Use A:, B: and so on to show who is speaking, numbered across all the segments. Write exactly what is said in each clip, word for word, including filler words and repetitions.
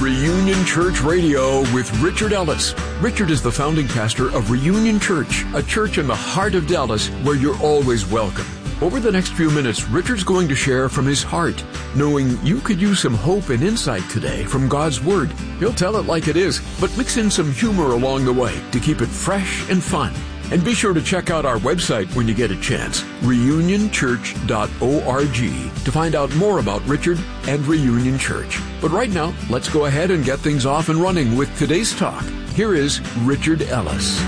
A: Reunion Church Radio with Richard Ellis. Richard is the founding pastor of Reunion Church, a church in the heart of Dallas where you're always welcome. Over the next few minutes, Richard's going to share from his heart, knowing you could use some hope and insight today from God's Word. He'll tell it like it is, but mix in some humor along the way to keep it fresh and fun. And be sure to check out our website when you get a chance, reunion church dot org, to find out more about Richard and Reunion Church. But right now, let's go ahead and get things off and running with today's talk. Here is Richard Ellis.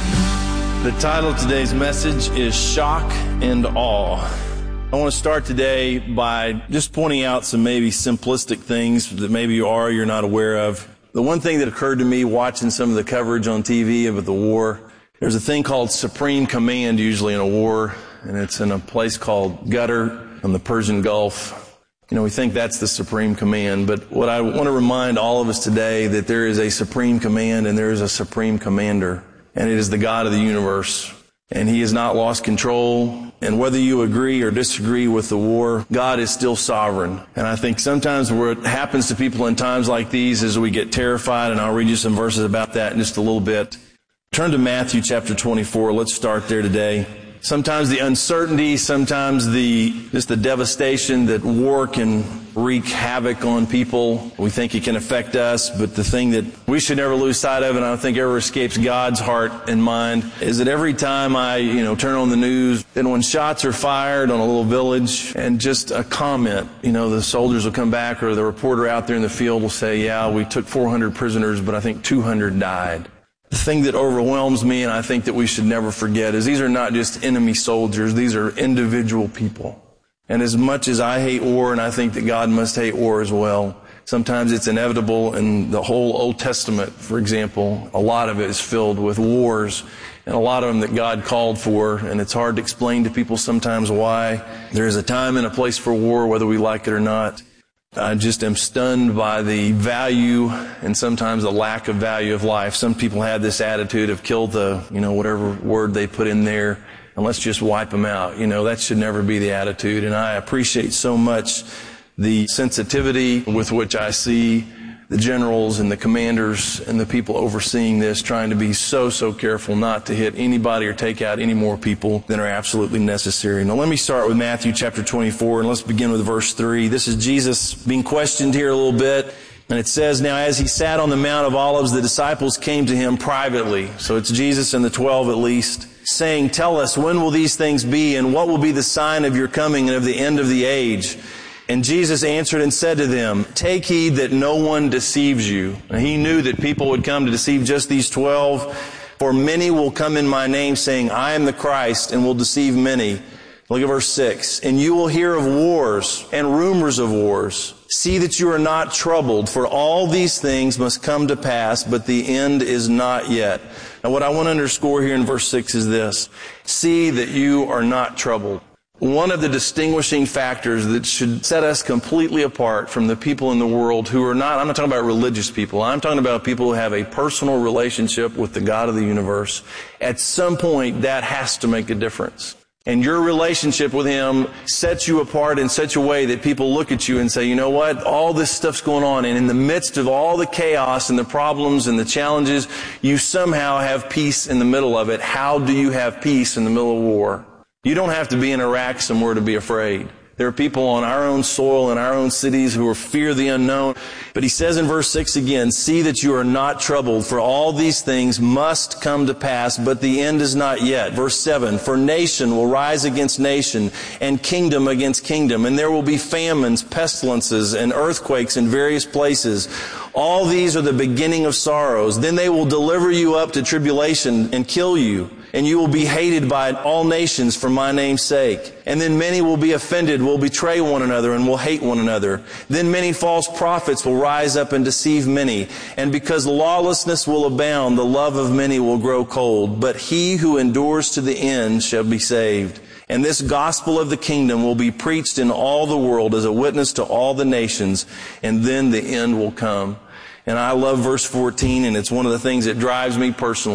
B: The title of today's message is Shock and Awe. I want to start today by just pointing out some maybe simplistic things that maybe you are or you're not aware of. The one thing that occurred to me watching some of the coverage on T V of the war, there's a thing called Supreme Command usually in a war, and it's in a place called Qatar on the Persian Gulf. You know, we think that's the Supreme Command, but what I want to remind all of us today that there is a Supreme Command and there is a Supreme Commander, and it is the God of the universe, and He has not lost control. And whether you agree or disagree with the war, God is still sovereign. And I think sometimes what happens to people in times like these is we get terrified, and I'll read you some verses about that in just a little bit. Turn to Matthew chapter twenty-four. Let's start there today. Sometimes the uncertainty, sometimes the just the devastation that war can wreak havoc on people. We think it can affect us, but the thing that we should never lose sight of, and I don't think ever escapes God's heart and mind, is that every time I, you know, turn on the news, and when shots are fired on a little village, and just a comment, you know, the soldiers will come back, or the reporter out there in the field will say, yeah, we took four hundred prisoners, but I think two hundred died. The thing that overwhelms me, and I think that we should never forget, is these are not just enemy soldiers. These are individual people. And as much as I hate war, and I think that God must hate war as well, sometimes it's inevitable. And the whole Old Testament, for example, a lot of it is filled with wars, and a lot of them that God called for. And it's hard to explain to people sometimes why. There is a time and a place for war, whether we like it or not. I just am stunned by the value and sometimes the lack of value of life. Some people have this attitude of kill the, you know, whatever word they put in there, and let's just wipe them out. You know, that should never be the attitude. And I appreciate so much the sensitivity with which I see the generals and the commanders and the people overseeing this trying to be so, so careful not to hit anybody or take out any more people than are absolutely necessary. Now let me start with Matthew chapter twenty-four, and let's begin with verse three. This is Jesus being questioned here a little bit. And it says, now as he sat on the Mount of Olives, the disciples came to him privately. So it's Jesus and the twelve at least, saying, tell us, when will these things be, and what will be the sign of your coming and of the end of the age? And Jesus answered and said to them, take heed that no one deceives you. And he knew that people would come to deceive just these twelve. For many will come in my name, saying, I am the Christ, and will deceive many. Look at verse six. And you will hear of wars and rumors of wars. See that you are not troubled, for all these things must come to pass, but the end is not yet. Now what I want to underscore here in verse six is this. See that you are not troubled. One of the distinguishing factors that should set us completely apart from the people in the world who are not, I'm not talking about religious people, I'm talking about people who have a personal relationship with the God of the universe. At some point, that has to make a difference. And your relationship with Him sets you apart in such a way that people look at you and say, you know what, all this stuff's going on, and in the midst of all the chaos and the problems and the challenges, you somehow have peace in the middle of it. How do you have peace in the middle of war? You don't have to be in Iraq somewhere to be afraid. There are people on our own soil in our own cities who are fear the unknown. But he says in verse six again, see that you are not troubled, for all these things must come to pass, but the end is not yet. Verse seven, for nation will rise against nation, and kingdom against kingdom, and there will be famines, pestilences, and earthquakes in various places. All these are the beginning of sorrows. Then they will deliver you up to tribulation and kill you, and you will be hated by all nations for my name's sake. And then many will be offended, will betray one another, and will hate one another. Then many false prophets will rise up and deceive many. And because lawlessness will abound, the love of many will grow cold. But he who endures to the end shall be saved. And this gospel of the kingdom will be preached in all the world as a witness to all the nations, and then the end will come. And I love verse fourteen, and it's one of the things that drives me personally.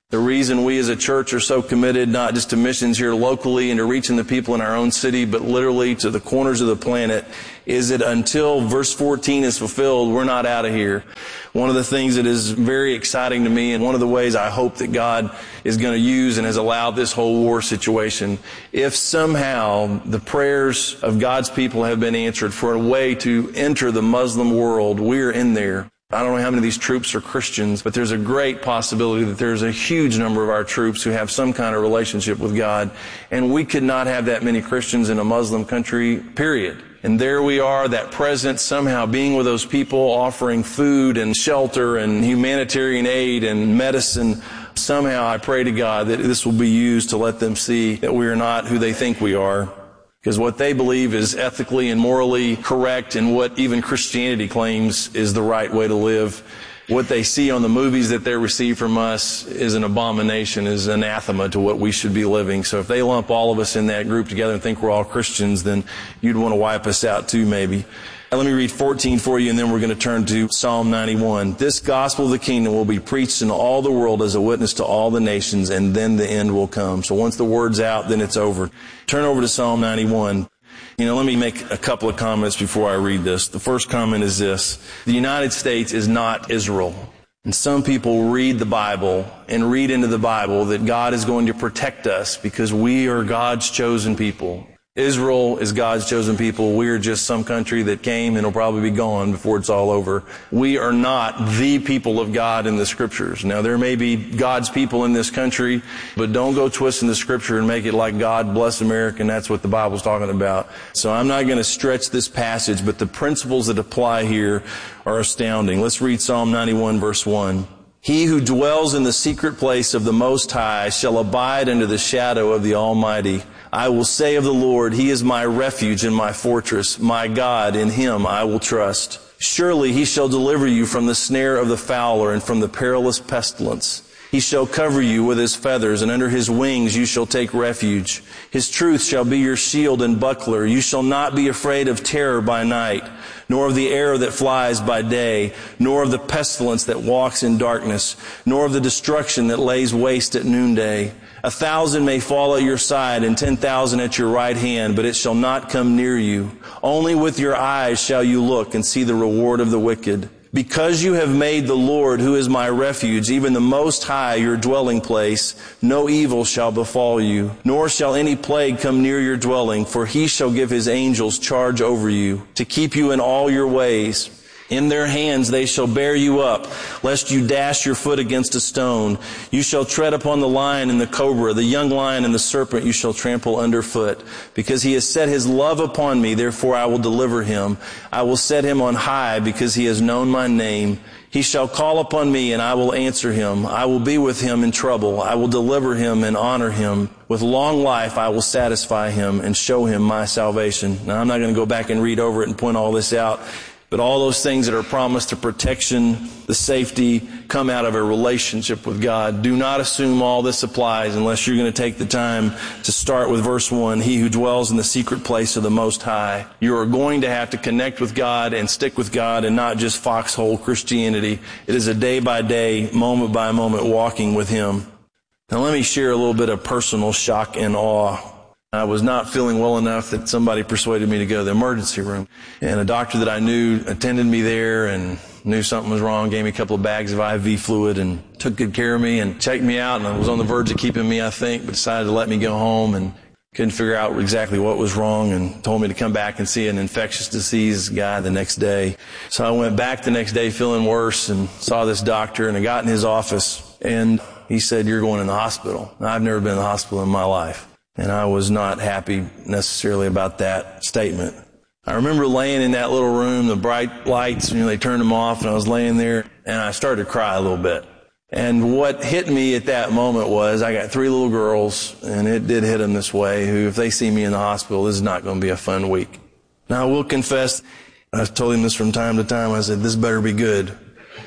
B: The reason we as a church are so committed not just to missions here locally and to reaching the people in our own city, but literally to the corners of the planet, is that until verse fourteen is fulfilled, we're not out of here. One of the things that is very exciting to me, and one of the ways I hope that God is going to use and has allowed this whole war situation, if somehow the prayers of God's people have been answered for a way to enter the Muslim world, we're in there. I don't know how many of these troops are Christians, but there's a great possibility that there's a huge number of our troops who have some kind of relationship with God, and we could not have that many Christians in a Muslim country, period. And there we are, that presence, somehow being with those people, offering food and shelter and humanitarian aid and medicine. Somehow I pray to God that this will be used to let them see that we are not who they think we are. Because what they believe is ethically and morally correct, and what even Christianity claims is the right way to live, what they see on the movies that they receive from us is an abomination, is anathema to what we should be living. So if they lump all of us in that group together and think we're all Christians, then you'd want to wipe us out too, maybe. Now, let me read fourteen for you, and then we're going to turn to Psalm ninety-one. This gospel of the kingdom will be preached in all the world as a witness to all the nations, and then the end will come. So once the word's out, then it's over. Turn over to Psalm ninety-one. You know, let me make a couple of comments before I read this. The first comment is this. The United States is not Israel. And some people read the Bible and read into the Bible that God is going to protect us because we are God's chosen people. Israel is God's chosen people. We are just some country that came and will probably be gone before it's all over. We are not the people of God in the Scriptures. Now, there may be God's people in this country, but don't go twisting the Scripture and make it like God bless America, and that's what the Bible's talking about. So I'm not going to stretch this passage, but the principles that apply here are astounding. Let's read Psalm ninety-one, verse one. He who dwells in the secret place of the Most High shall abide under the shadow of the Almighty. I will say of the Lord, He is my refuge and my fortress, my God, in Him I will trust. Surely He shall deliver you from the snare of the fowler and from the perilous pestilence. He shall cover you with His feathers, and under His wings you shall take refuge. His truth shall be your shield and buckler. You shall not be afraid of terror by night, nor of the arrow that flies by day, nor of the pestilence that walks in darkness, nor of the destruction that lays waste at noonday. A thousand may fall at your side and ten thousand at your right hand, but it shall not come near you. Only with your eyes shall you look and see the reward of the wicked. Because you have made the Lord, who is my refuge, even the Most High, your dwelling place, no evil shall befall you, nor shall any plague come near your dwelling, for He shall give His angels charge over you, to keep you in all your ways. In their hands they shall bear you up, lest you dash your foot against a stone. You shall tread upon the lion and the cobra, the young lion and the serpent you shall trample underfoot. Because He has set His love upon me, therefore I will deliver Him. I will set Him on high, because He has known my name. He shall call upon me, and I will answer him. I will be with him in trouble. I will deliver him and honor him. With long life I will satisfy him and show him my salvation. Now, I'm not going to go back and read over it and point all this out. But all those things that are promised, the protection, the safety, come out of a relationship with God. Do not assume all this applies unless you're going to take the time to start with verse one. He who dwells in the secret place of the Most High. You are going to have to connect with God and stick with God and not just foxhole Christianity. It is a day-by-day, moment-by-moment walking with Him. Now let me share a little bit of personal shock and awe. I was not feeling well enough that somebody persuaded me to go to the emergency room. And a doctor that I knew attended me there and knew something was wrong, gave me a couple of bags of I V fluid and took good care of me and checked me out. And I was on the verge of keeping me, I think, but decided to let me go home and couldn't figure out exactly what was wrong and told me to come back and see an infectious disease guy the next day. So I went back the next day feeling worse and saw this doctor, and I got in his office and he said, "You're going in the hospital." Now, I've never been in the hospital in my life. And I was not happy necessarily about that statement. I remember laying in that little room, the bright lights, you know, they turned them off, and I was laying there, and I started to cry a little bit. And what hit me at that moment was I got three little girls, and it did hit them this way, who, if they see me in the hospital, this is not going to be a fun week. Now, I will confess, I've told him this from time to time, I said, this better be good,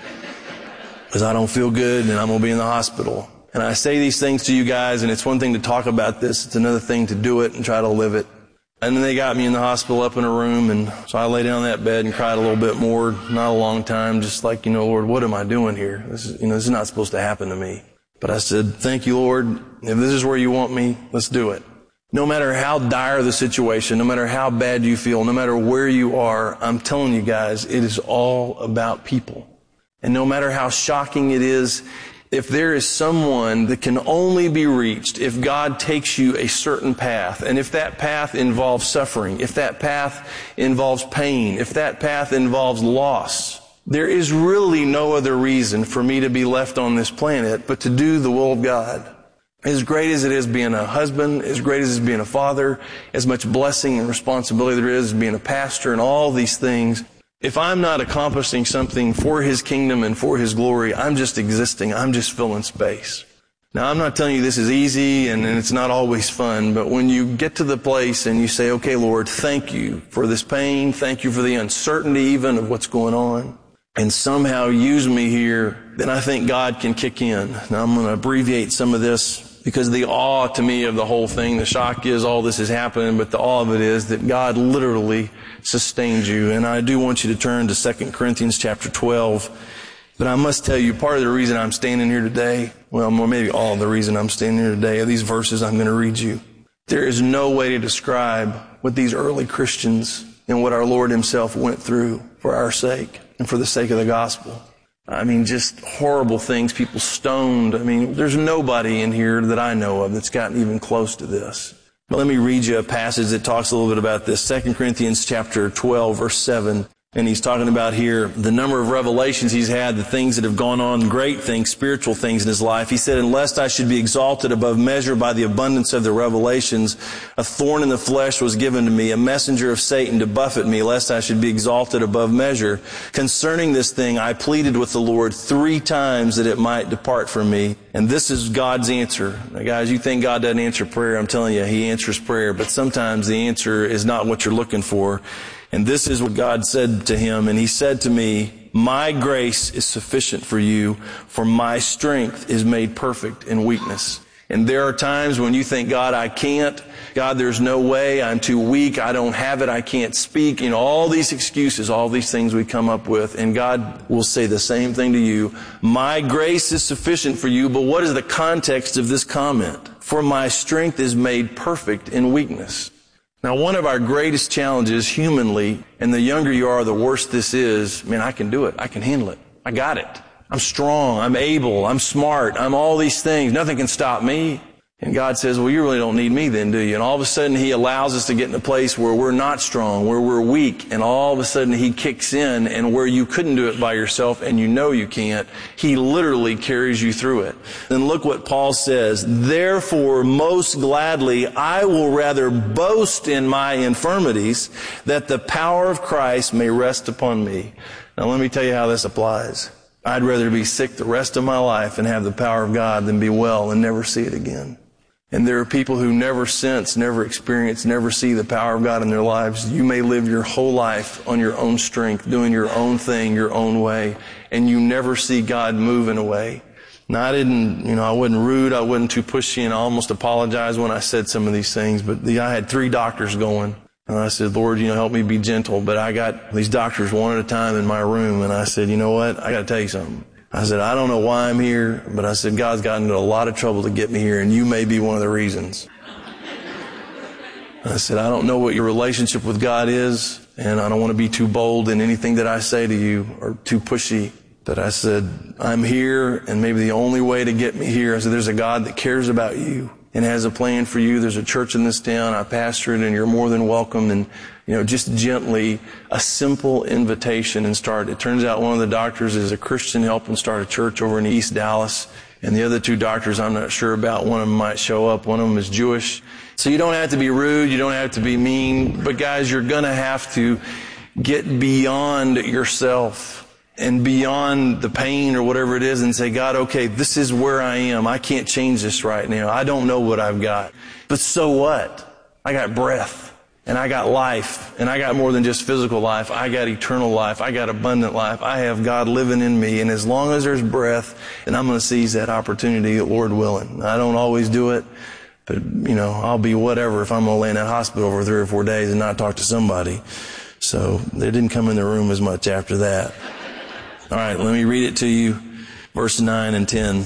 B: because I don't feel good, and I'm going to be in the hospital. And I say these things to you guys, and it's one thing to talk about this. It's another thing to do it and try to live it. And then they got me in the hospital up in a room, and so I lay down on that bed and cried a little bit more, not a long time, just like, you know, Lord, what am I doing here? This is, you know, this is not supposed to happen to me. But I said, thank you, Lord. If this is where you want me, let's do it. No matter how dire the situation, no matter how bad you feel, no matter where you are, I'm telling you guys, it is all about people. And no matter how shocking it is, if there is someone that can only be reached if God takes you a certain path, and if that path involves suffering, if that path involves pain, if that path involves loss, there is really no other reason for me to be left on this planet but to do the will of God. As great as it is being a husband, as great as it is being a father, as much blessing and responsibility there is as being a pastor and all these things, if I'm not accomplishing something for His kingdom and for His glory, I'm just existing. I'm just filling space. Now, I'm not telling you this is easy and, and it's not always fun, but when you get to the place and you say, okay, Lord, thank you for this pain, thank you for the uncertainty even of what's going on, and somehow use me here, then I think God can kick in. Now, I'm going to abbreviate some of this because the awe to me of the whole thing, the shock is all this is happening, but the awe of it is that God literally sustains you. And I do want you to turn to Second Corinthians chapter twelve. But I must tell you, part of the reason I'm standing here today, well, maybe all of the reason I'm standing here today are these verses I'm going to read you. There is no way to describe what these early Christians and what our Lord Himself went through for our sake and for the sake of the gospel. I mean, just horrible things, people stoned. I mean, there's nobody in here that I know of that's gotten even close to this. But let me read you a passage that talks a little bit about this. Second Corinthians chapter twelve, verse seven. And he's talking about here the number of revelations he's had, the things that have gone on, great things, spiritual things in his life. He said, "And lest I should be exalted above measure by the abundance of the revelations, a thorn in the flesh was given to me, a messenger of Satan to buffet me, lest I should be exalted above measure. Concerning this thing, I pleaded with the Lord three times that it might depart from me." And this is God's answer. Now, guys, you think God doesn't answer prayer. I'm telling you, He answers prayer. But sometimes the answer is not what you're looking for. And this is what God said to him. And He said to me, "My grace is sufficient for you, for my strength is made perfect in weakness." And there are times when you think, God, I can't. God, there's no way. I'm too weak. I don't have it. I can't speak. You know, all these excuses, all these things we come up with. And God will say the same thing to you. My grace is sufficient for you. But what is the context of this comment? For my strength is made perfect in weakness. Now, one of our greatest challenges humanly, and the younger you are, the worse this is, man, I can do it. I can handle it. I got it. I'm strong. I'm able. I'm smart. I'm all these things. Nothing can stop me. And God says, well, you really don't need me then, do you? And all of a sudden He allows us to get in a place where we're not strong, where we're weak, and all of a sudden He kicks in, and where you couldn't do it by yourself and you know you can't, He literally carries you through it. Then look what Paul says, "Therefore, most gladly, I will rather boast in my infirmities, that the power of Christ may rest upon me." Now let me tell you how this applies. I'd rather be sick the rest of my life and have the power of God than be well and never see it again. And there are people who never sense, never experience, never see the power of God in their lives. You may live your whole life on your own strength, doing your own thing, your own way, and you never see God move in a way. Now, I didn't, you know, I wasn't rude, I wasn't too pushy, and I almost apologized when I said some of these things, but the, I had three doctors going. And I said, Lord, you know, help me be gentle. But I got these doctors one at a time in my room, and I said, you know what? I got to tell you something. I said, I don't know why I'm here, but I said, God's gotten into a lot of trouble to get me here, and you may be one of the reasons. I said, I don't know what your relationship with God is, and I don't want to be too bold in anything that I say to you or too pushy. But I said, I'm here, and maybe the only way to get me here, I said, there's a God that cares about you and has a plan for you. There's a church in this town. I pastor it, and you're more than welcome. And, you know, just gently, a simple invitation and start. It turns out one of the doctors is a Christian helping start a church over in East Dallas. And the other two doctors I'm not sure about. One of them might show up. One of them is Jewish. So you don't have to be rude. You don't have to be mean. But guys, you're going to have to get beyond yourself and beyond the pain or whatever it is and say, God, okay, this is where I am. I can't change this right now. I don't know what I've got. But so what? I got breath, and I got life, and I got more than just physical life. I got eternal life. I got abundant life. I have God living in me. And as long as there's breath, then I'm going to seize that opportunity, Lord willing. I don't always do it, but, you know, I'll be whatever if I'm going to lay in that hospital for three or four days and not talk to somebody. So they didn't come in the room as much after that. All right, let me read it to you, verse nine and ten.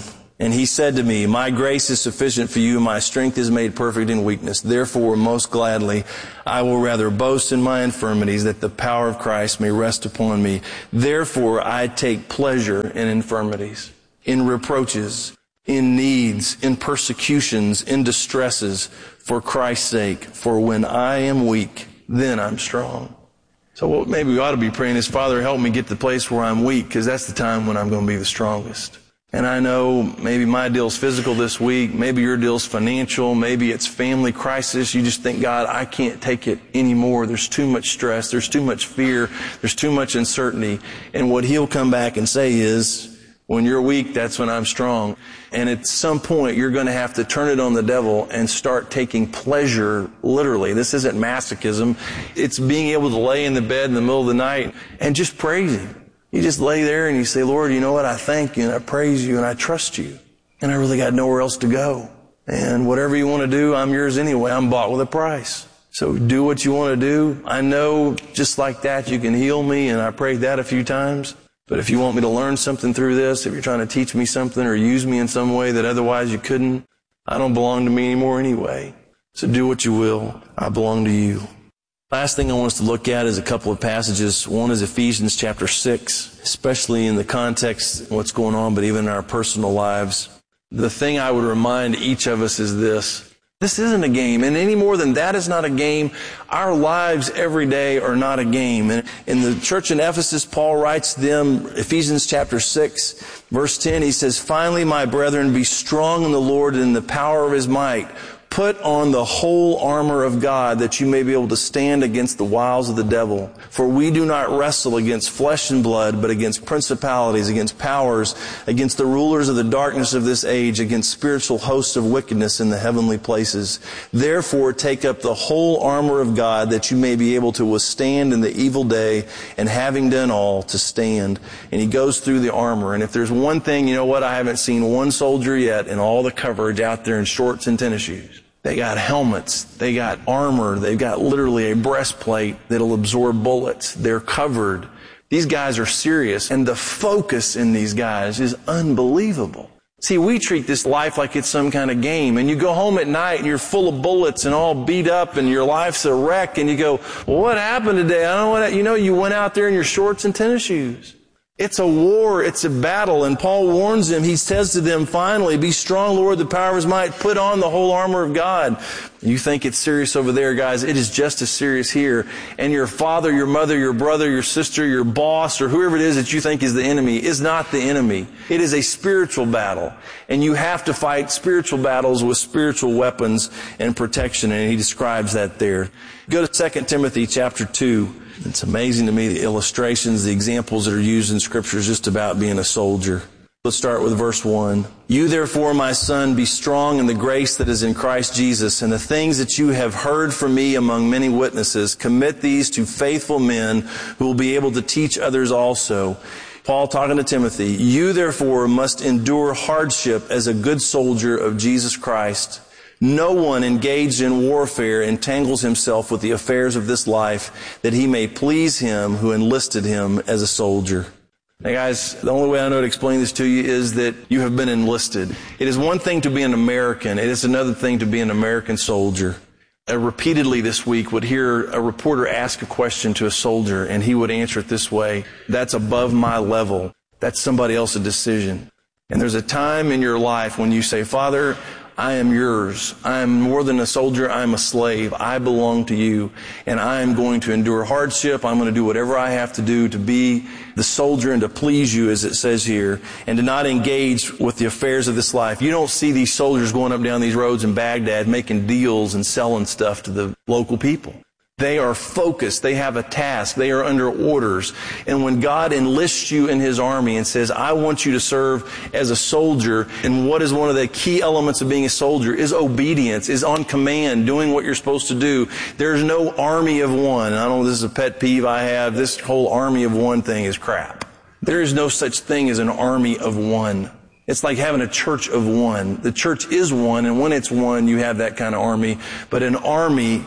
B: And he said to me, my grace is sufficient for you, my strength is made perfect in weakness. Therefore, most gladly, I will rather boast in my infirmities, that the power of Christ may rest upon me. Therefore, I take pleasure in infirmities, in reproaches, in needs, in persecutions, in distresses, for Christ's sake. For when I am weak, then I'm strong. So what maybe we ought to be praying is, Father, help me get to the place where I'm weak, because that's the time when I'm going to be the strongest. And I know maybe my deal's physical this week, maybe your deal's financial, maybe it's family crisis. You just think, God, I can't take it anymore. There's too much stress, there's too much fear, there's too much uncertainty. And what He'll come back and say is, when you're weak, that's when I'm strong. And at some point, you're going to have to turn it on the devil and start taking pleasure, literally. This isn't masochism. It's being able to lay in the bed in the middle of the night and just praise Him. You just lay there and you say, Lord, you know what? I thank you and I praise you and I trust you. And I really got nowhere else to go. And whatever you want to do, I'm yours anyway. I'm bought with a price. So do what you want to do. I know just like that you can heal me, and I prayed that a few times. But if you want me to learn something through this, if you're trying to teach me something or use me in some way that otherwise you couldn't, I don't belong to me anymore anyway. So do what you will. I belong to you. Last thing I want us to look at is a couple of passages. One is Ephesians chapter six, especially in the context of what's going on, but even in our personal lives. The thing I would remind each of us is this. This isn't a game, and any more than that is not a game. Our lives every day are not a game. And in the church in Ephesus, Paul writes to them, Ephesians chapter six, verse ten, he says, finally, my brethren, be strong in the Lord and in the power of His might. Put on the whole armor of God, that you may be able to stand against the wiles of the devil. For we do not wrestle against flesh and blood, but against principalities, against powers, against the rulers of the darkness of this age, against spiritual hosts of wickedness in the heavenly places. Therefore, take up the whole armor of God, that you may be able to withstand in the evil day, and having done all, to stand. And he goes through the armor. And if there's one thing, you know what, I haven't seen one soldier yet in all the coverage out there in shorts and tennis shoes. They got helmets, they got armor, they've got literally a breastplate that'll absorb bullets. They're covered. These guys are serious, and the focus in these guys is unbelievable. See, we treat this life like it's some kind of game, and you go home at night and you're full of bullets and all beat up and your life's a wreck, and you go, well, what happened today? I don't know what, you know, you went out there in your shorts and tennis shoes. It's a war. It's a battle. And Paul warns them. He says to them, finally, be strong, Lord, the power of His might. Put on the whole armor of God. You think it's serious over there, guys. It is just as serious here. And your father, your mother, your brother, your sister, your boss, or whoever it is that you think is the enemy is not the enemy. It is a spiritual battle. And you have to fight spiritual battles with spiritual weapons and protection. And he describes that there. Go to Second Timothy chapter two. It's amazing to me, the illustrations, the examples that are used in Scripture is just about being a soldier. Let's start with verse one. You therefore, my son, be strong in the grace that is in Christ Jesus, and the things that you have heard from me among many witnesses, commit these to faithful men who will be able to teach others also. Paul talking to Timothy, you therefore must endure hardship as a good soldier of Jesus Christ. No one engaged in warfare entangles himself with the affairs of this life, that he may please Him who enlisted him as a soldier. Now guys, the only way I know to explain this to you is that you have been enlisted. It is one thing to be an American. It is another thing to be an American soldier. I repeatedly this week would hear a reporter ask a question to a soldier, and he would answer it this way: that's above my level. That's somebody else's decision. And there's a time in your life when you say, Father, I am yours. I am more than a soldier. I am a slave. I belong to you, and I am going to endure hardship. I'm going to do whatever I have to do to be the soldier and to please you, as it says here, and to not engage with the affairs of this life. You don't see these soldiers going up down these roads in Baghdad making deals and selling stuff to the local people. They are focused. They have a task. They are under orders. And when God enlists you in His army and says, I want you to serve as a soldier, and what is one of the key elements of being a soldier is obedience, is on command, doing what you're supposed to do. There's no army of one. I don't know, this is a pet peeve I have. This whole army of one thing is crap. There is no such thing as an army of one. It's like having a church of one. The church is one, and when it's one, you have that kind of army. But an army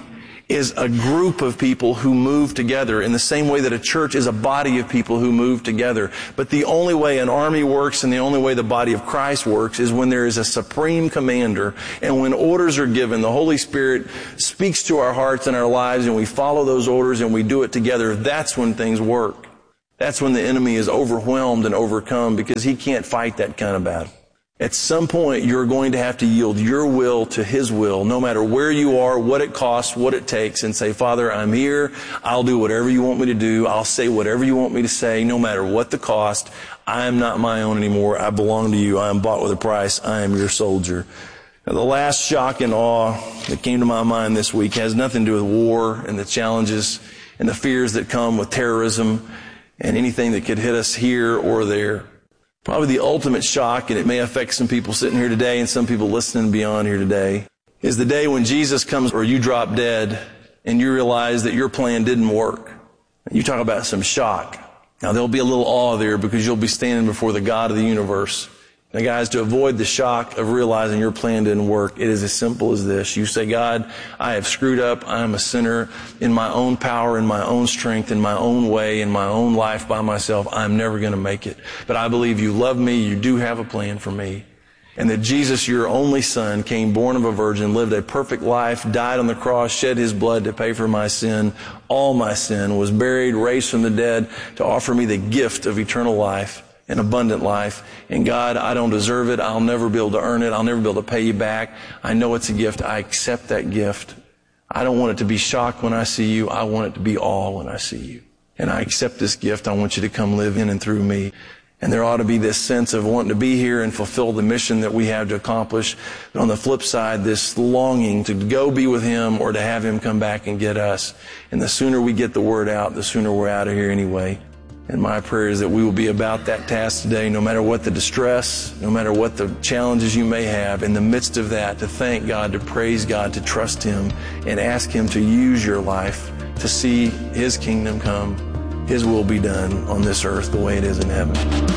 B: is a group of people who move together in the same way that a church is a body of people who move together. But the only way an army works and the only way the body of Christ works is when there is a supreme commander, and when orders are given, the Holy Spirit speaks to our hearts and our lives, and we follow those orders and we do it together. That's when things work. That's when the enemy is overwhelmed and overcome, because he can't fight that kind of battle. At some point, you're going to have to yield your will to His will, no matter where you are, what it costs, what it takes, and say, Father, I'm here. I'll do whatever you want me to do. I'll say whatever you want me to say, no matter what the cost. I am not my own anymore. I belong to you. I am bought with a price. I am your soldier. Now, the last shock and awe that came to my mind this week has nothing to do with war and the challenges and the fears that come with terrorism and anything that could hit us here or there. Probably the ultimate shock, and it may affect some people sitting here today and some people listening beyond here today, is the day when Jesus comes or you drop dead and you realize that your plan didn't work. You talk about some shock. Now, there'll be a little awe there because you'll be standing before the God of the universe. Now, guys, to avoid the shock of realizing your plan didn't work, it is as simple as this. You say, God, I have screwed up. I am a sinner. In my own power, in my own strength, in my own way, in my own life by myself, I'm never going to make it. But I believe you love me. You do have a plan for me. And that Jesus, your only Son, came born of a virgin, lived a perfect life, died on the cross, shed His blood to pay for my sin, all my sin, was buried, raised from the dead to offer me the gift of eternal life, an abundant life. And God, I don't deserve it. I'll never be able to earn it. I'll never be able to pay you back. I know it's a gift. I accept that gift. I don't want it to be shock when I see you. I want it to be awe when I see you. And I accept this gift. I want you to come live in and through me. And there ought to be this sense of wanting to be here and fulfill the mission that we have to accomplish. But on the flip side, this longing to go be with Him or to have Him come back and get us. And the sooner we get the word out, the sooner we're out of here anyway. And my prayer is that we will be about that task today, no matter what the distress, no matter what the challenges you may have, in the midst of that, to thank God, to praise God, to trust Him, and ask Him to use your life to see His kingdom come, His will be done on this earth the way it is in heaven.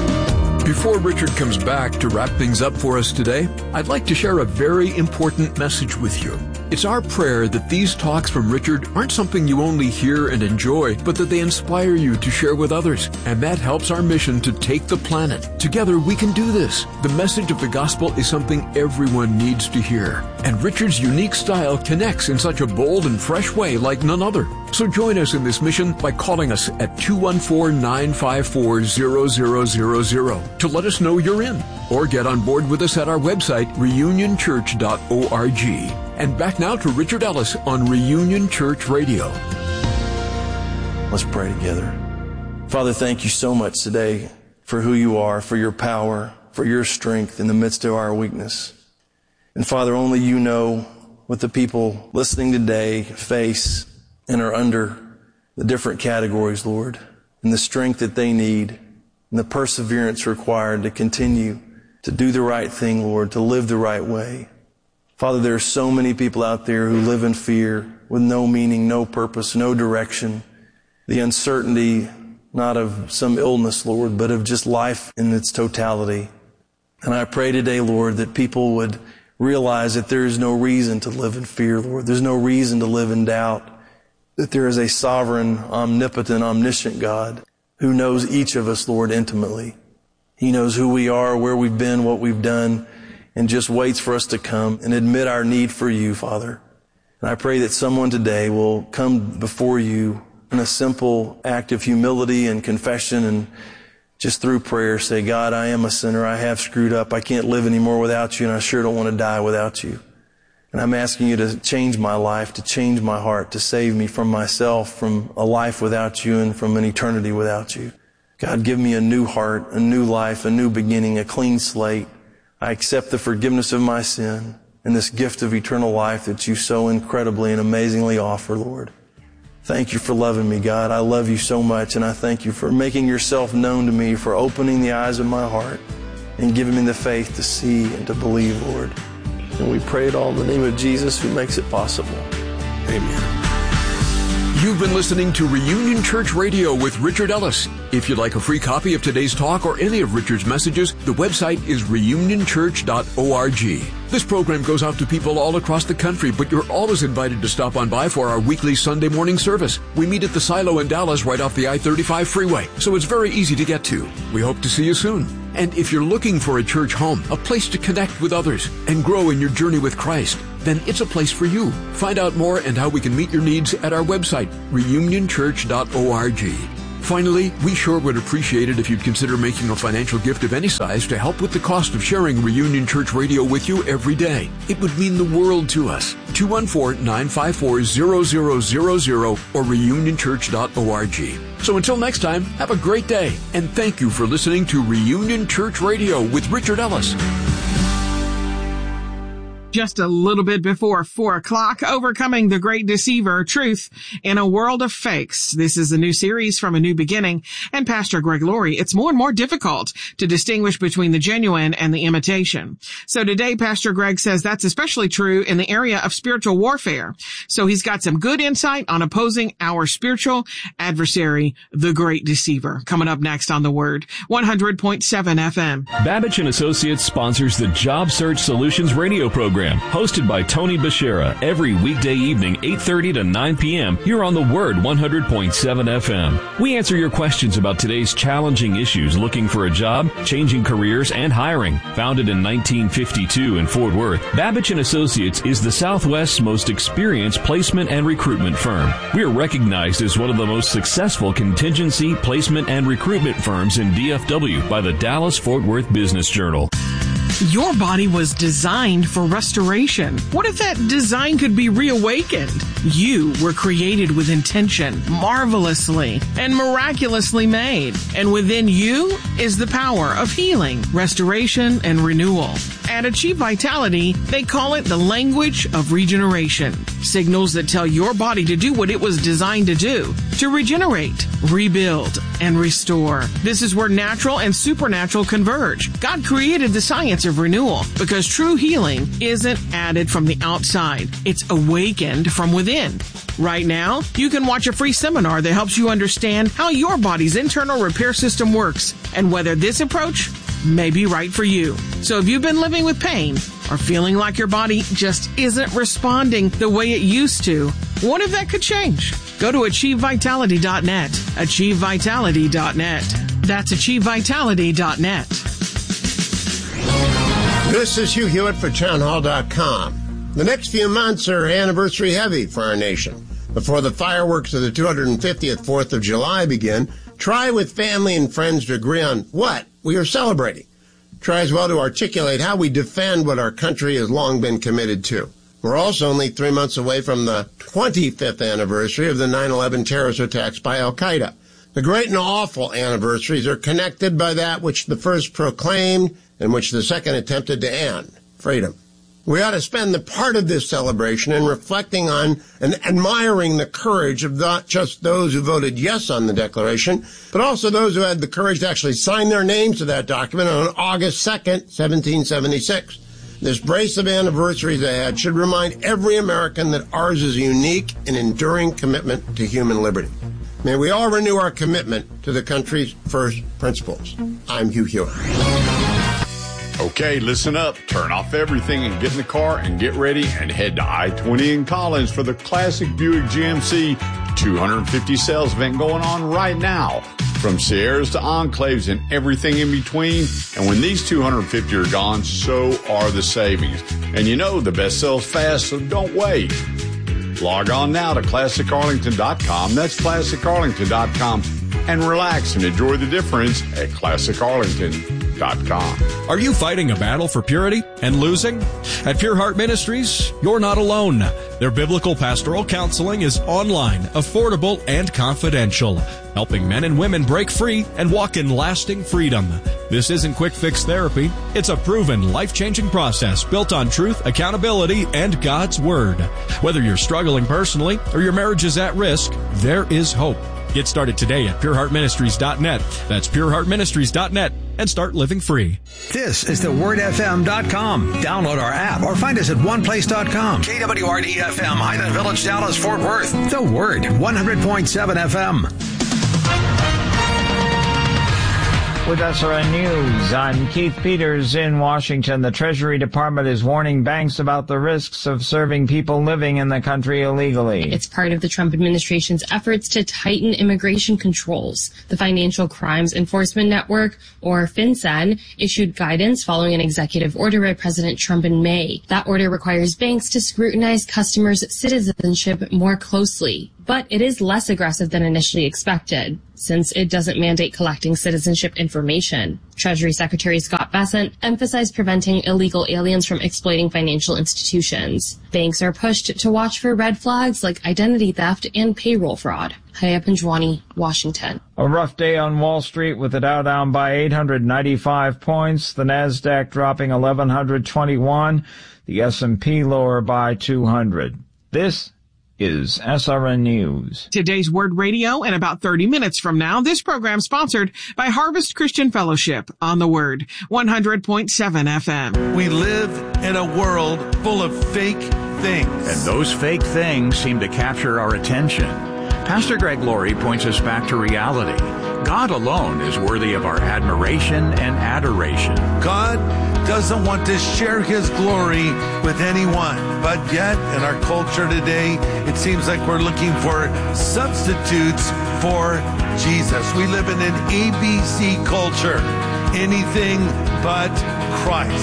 A: Before Richard comes back to wrap things up for us today, I'd like to share a very important message with you. It's our prayer that these talks from Richard aren't something you only hear and enjoy, but that they inspire you to share with others. And that helps our mission to take the planet. Together we can do this. The message of the gospel is something everyone needs to hear. And Richard's unique style connects in such a bold and fresh way like none other. So join us in this mission by calling us at two one four, nine five four, zero zero zero zero to let us know you're in. Or get on board with us at our website, reunion church dot org. And back now to Richard Ellis on Reunion Church Radio.
B: Let's pray together. Father, thank you so much today for who you are, for your power, for your strength in the midst of our weakness. And Father, only you know what the people listening today face and are under the different categories, Lord, and the strength that they need and the perseverance required to continue to do the right thing, Lord, to live the right way. Father, there are so many people out there who live in fear with no meaning, no purpose, no direction. The uncertainty, not of some illness, Lord, but of just life in its totality. And I pray today, Lord, that people would realize that there is no reason to live in fear, Lord. There's no reason to live in doubt. That there is a sovereign, omnipotent, omniscient God who knows each of us, Lord, intimately. He knows who we are, where we've been, what we've done, and just waits for us to come and admit our need for you, Father. And I pray that someone today will come before you in a simple act of humility and confession, and just through prayer say, God, I am a sinner. I have screwed up. I can't live anymore without you, and I sure don't want to die without you. And I'm asking you to change my life, to change my heart, to save me from myself, from a life without you, and from an eternity without you. God, give me a new heart, a new life, a new beginning, a clean slate. I accept the forgiveness of my sin and this gift of eternal life that you so incredibly and amazingly offer, Lord. Thank you for loving me, God. I love you so much, and I thank you for making yourself known to me, for opening the eyes of my heart and giving me the faith to see and to believe, Lord. And we pray it all in the name of Jesus, who makes it possible. Amen.
A: You've been listening to Reunion Church Radio with Richard Ellis. If you'd like a free copy of today's talk or any of Richard's messages, the website is reunion church dot org. This program goes out to people all across the country, but you're always invited to stop on by for our weekly Sunday morning service. We meet at the Silo in Dallas right off the I thirty-five freeway, so it's very easy to get to. We hope to see you soon. And if you're looking for a church home, a place to connect with others and grow in your journey with Christ, then it's a place for you. Find out more and how we can meet your needs at our website, reunion church dot org. Finally, we sure would appreciate it if you'd consider making a financial gift of any size to help with the cost of sharing Reunion Church Radio with you every day. It would mean the world to us. two one four, nine five four, zero zero zero zero or reunion church dot org. So until next time, have a great day, and thank you for listening to Reunion Church Radio with Richard Ellis.
C: Just a little bit before four o'clock, Overcoming the Great Deceiver, Truth in a World of Fakes. This is a new series from A New Beginning, and Pastor Greg Laurie. It's more and more difficult to distinguish between the genuine and the imitation. So today, Pastor Greg says that's especially true in the area of spiritual warfare. So he's got some good insight on opposing our spiritual adversary, the Great Deceiver. Coming up next on The Word, one hundred point seven F M.
D: Babbage and Associates sponsors the Job Search Solutions radio program. Hosted by Tony Bashera every weekday evening, eight thirty to nine p.m. here on The Word one hundred point seven F M. We answer your questions about today's challenging issues, looking for a job, changing careers, and hiring. Founded in nineteen fifty-two in Fort Worth, Babbage and Associates is the Southwest's most experienced placement and recruitment firm. We are recognized as one of the most successful contingency, placement, and recruitment firms in D F W by the Dallas-Fort Worth Business Journal.
C: Your body was designed for restoration. What if that design could be reawakened? You were created with intention, marvelously and miraculously made. And within you is the power of healing, restoration, and renewal. At Achieve Vitality, they call it the language of regeneration. Signals that tell your body to do what it was designed to do, to regenerate, rebuild, and restore. This is where natural and supernatural converge. God created the science of renewal because true healing isn't added from the outside. It's awakened from within. Right now, you can watch a free seminar that helps you understand how your body's internal repair system works and whether this approach may be right for you. So if you've been living with pain or feeling like your body just isn't responding the way it used to, what if that could change? Go to achieve vitality dot net. achieve vitality dot net. That's achieve vitality dot net.
E: This is Hugh Hewitt for town hall dot com. The next few months are anniversary heavy for our nation. Before the fireworks of the two hundred fiftieth fourth of July begin, try with family and friends to agree on what we are celebrating. Try as well to articulate how we defend what our country has long been committed to. We're also only three months away from the twenty-fifth anniversary of the nine eleven terrorist attacks by Al-Qaeda. The great and awful anniversaries are connected by that which the first proclaimed and which the second attempted to end, freedom. We ought to spend the part of this celebration in reflecting on and admiring the courage of not just those who voted yes on the Declaration, but also those who had the courage to actually sign their names to that document on August second, seventeen seventy-six. This brace of anniversaries ahead should remind every American that ours is a unique and enduring commitment to human liberty. May we all renew our commitment to the country's first principles. I'm Hugh Hewitt.
F: Okay, listen up. Turn off everything and get in the car and get ready and head to I twenty in Collins for the Classic Buick G M C two hundred fifty sales event going on right now. From Sierras to Enclaves and everything in between. And when these two hundred fifty are gone, so are the savings. And you know the best sells fast, so don't wait. Log on now to classic arlington dot com. That's classic arlington dot com. And relax and enjoy the difference at classic arlington dot com.
G: Are you fighting a battle for purity and losing? At Pure Heart Ministries, you're not alone. Their biblical pastoral counseling is online, affordable, and confidential, helping men and women break free and walk in lasting freedom. This isn't quick fix therapy. It's a proven, life-changing process built on truth, accountability, and God's Word. Whether you're struggling personally or your marriage is at risk, there is hope. Get started today at pure heart ministries dot net. That's pure heart ministries dot net. and start living free.
H: This is the word f m dot com. Download our app or find us at one place dot com. K W R D F M, Highland Village, Dallas, Fort Worth. The Word, one hundred point seven F M.
I: With S R N News, I'm Keith Peters in Washington. The Treasury Department is warning banks about the risks of serving people living in the country illegally.
J: It's part of the Trump administration's efforts to tighten immigration controls. The Financial Crimes Enforcement Network, or FinCEN, issued guidance following an executive order by President Trump in May. That order requires banks to scrutinize customers' citizenship more closely. But it is less aggressive than initially expected, since it doesn't mandate collecting citizenship information. Treasury Secretary Scott Bessent emphasized preventing illegal aliens from exploiting financial institutions. Banks are pushed to watch for red flags like identity theft and payroll fraud. Haya Panjwani, Washington.
I: A rough day on Wall Street with the Dow down by eight hundred ninety-five points, the Nasdaq dropping eleven twenty-one, the S and P lower by two hundred. This is S R N News.
C: Today's Word Radio, in about thirty minutes from now, this program sponsored by Harvest Christian Fellowship on the Word, one hundred point seven F M.
K: We live in a world full of fake things.
L: And those fake things seem to capture our attention. Pastor Greg Laurie points us back to reality. God alone is worthy of our admiration and adoration.
K: God doesn't want to share his glory with anyone. But yet, in our culture today, it seems like we're looking for substitutes for Jesus. We live in an A B C culture. Anything but Christ.